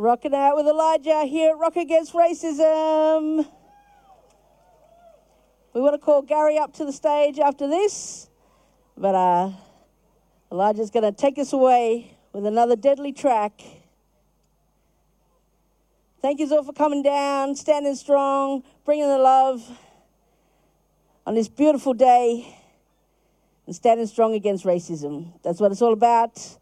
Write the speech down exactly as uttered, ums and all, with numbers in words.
Rocking out with Elijah here at Rock Against Racism. We want to call Gary up to the stage after this, but uh, Elijah's going to take us away with another deadly track. Thank you all for coming down, standing strong, bringing the love on this beautiful day and standing strong against racism. That's what it's all about.